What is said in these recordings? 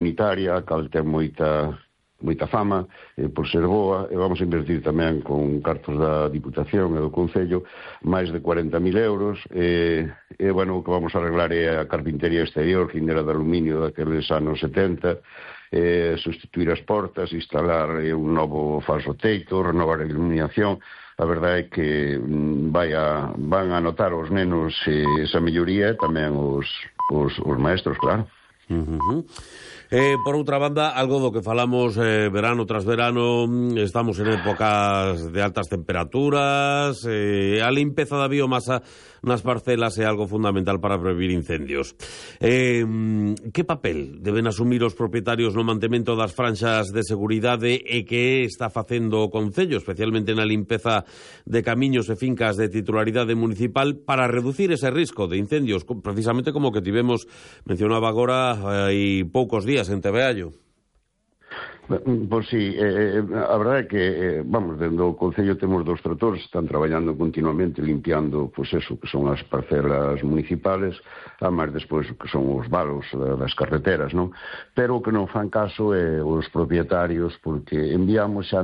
sanitaria, a cal ten moita fama por ser boa, e vamos a invertir tamén con cartos da Diputación e do Concello máis de 40.000 euros, e bueno, o que vamos a arreglar é a carpintería exterior, que era de aluminio daqueles anos 70, sustituir as portas, instalar un novo falso teito, renovar a iluminación. A verdade é que van a notar os nenos esa melloría, e tamén os maestros, claro. Por outra banda, algo do que falamos verano tras verano, estamos en épocas de altas temperaturas, a limpeza da biomasa nas parcelas é algo fundamental para prevenir incendios. Que papel deben asumir os propietarios no mantemento das franxas de seguridade e que está facendo o Concello, especialmente na limpeza de camiños e fincas de titularidade municipal, para reducir ese risco de incendios, precisamente como que tivemos, mencionaba agora, hai poucos días en Tebeallo? Pois sí, a verdade é que, vamos, dentro do Concello temos 2 tractores, están traballando continuamente limpiando, pois eso, que son as parcelas municipales, a máis despois que son os valos das carreteras, non? Pero o que non fan caso é os propietarios, porque enviamos xa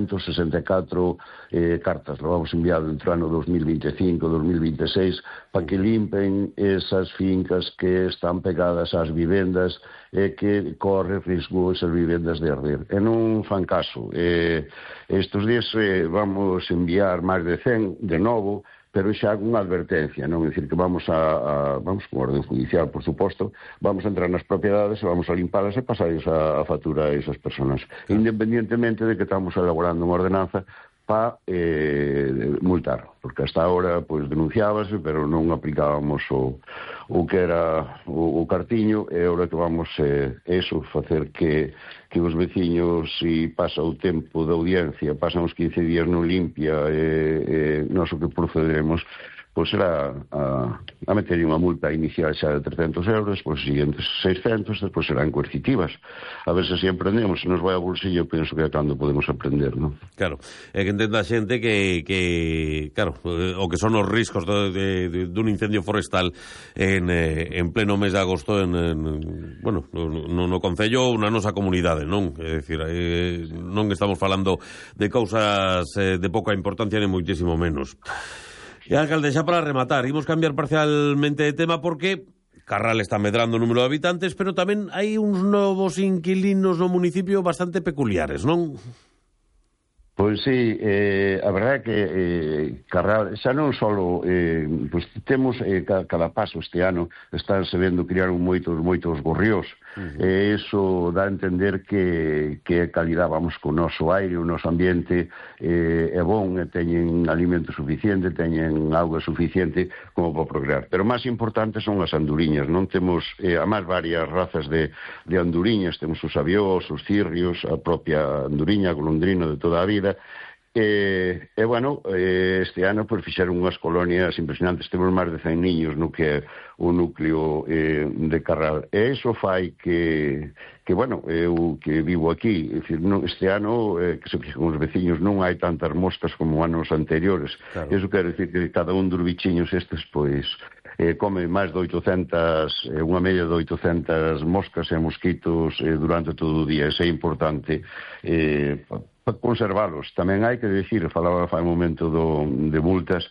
1164 cartas, lo vamos enviado entre o ano 2025-2026, para que limpen esas fincas que están pegadas ás vivendas e que corre risco esas vivendas de arder. E non fan caso. Estes días vamos enviar máis de 100 de novo, pero xa con advertencia, non? É dicir, que vamos con orden judicial, por suposto, vamos a entrar nas propiedades e vamos a limpalas e pasarles a factura a esas personas, independientemente de que estamos elaborando unha ordenanza para multar, porque hasta ahora pois denunciábase, pero non aplicábamos o que era o cartiño, e agora que vamos facer que os veciños, se pasa o tempo da audiencia, pasan os 15 días non limpia, nós o que procederemos pois será a meter unha multa inicial xa de 300 euros, pois os siguientes 600, despois serán coercitivas. A ver se así aprendemos, se nos vai ao bolsillo, penso que é cando podemos aprender, non? Claro, é que entenda a xente que claro, o que son os riscos dun incendio forestal en pleno mes de agosto bueno, no Concello ou na nosa comunidade, non? É dicir, non estamos falando de cousas de pouca importancia nem moitísimo menos. E, alcalde, xa para rematar, imos cambiar parcialmente de tema porque Carral está medrando o número de habitantes, pero tamén hai uns novos inquilinos no municipio bastante peculiares, non? Pois sí, a verdade é que Carral, xa non só pois temos cada paso este ano, están se vendo criar moitos gorriós, e iso dá a entender que é calidad, vamos, co noso aire, o noso ambiente é bon, e teñen alimento suficiente, teñen auga suficiente como para procrear. Pero máis importante son as anduriñas, non? Temos a máis varias razas de anduriñas, temos os aviós, os cirrios, a propia anduriña, a golondrina de toda a vida. Bueno, este ano pues, fixeron unhas colonias impresionantes, temos máis de 100 niños no que é o núcleo de Carral, e iso fai que bueno, eu que vivo aquí, este ano que se fixe con os veciños non hai tantas moscas como anos anteriores, claro. Iso quer decir que cada un dos bichiños estes pois come máis de 800, unha media de 800 moscas e mosquitos durante todo o día. Iso é importante para conservalos. Tamén hai que decir, falaba fai un momento de multas,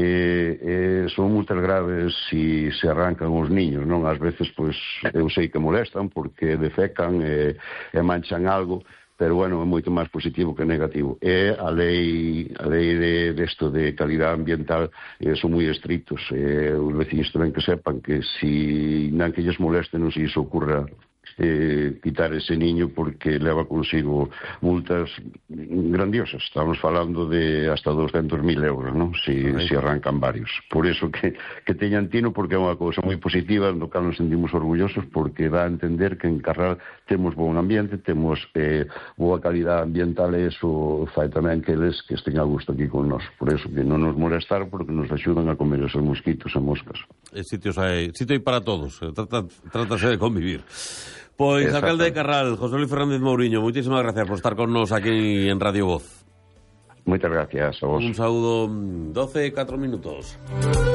son multas graves se arrancan os niños, non? Ás veces, pois, eu sei que molestan porque defecan e manchan algo, pero, bueno, é moito máis positivo que negativo. E a lei desto de calidad ambiental son moi estrictos. Os veciños tamén que sepan que se non que lles moleste, non se iso ocurra quitar ese niño porque leva consigo multas grandiosas. Estamos falando de hasta 200.000 euros, non? Se arrancan varios. Por eso que teñan tino, porque é unha cousa moi positiva, no cal nos sentimos orgullosos, porque dá a entender que en Carral temos bon ambiente, temos boa calidad ambiental, e iso fai tamén que eles que estén a gusto aquí con nós. Por eso que non nos molestar, porque nos axudan a comer esos mosquitos e moscas. Sitio hai para todos. Trátase de convivir. Pois, alcalde de Carral, José Luis Fernández Mouriño, moitísimas gracias por estar con nos aquí en Radio Voz. Moitas gracias a vos. Un saúdo, 12:04.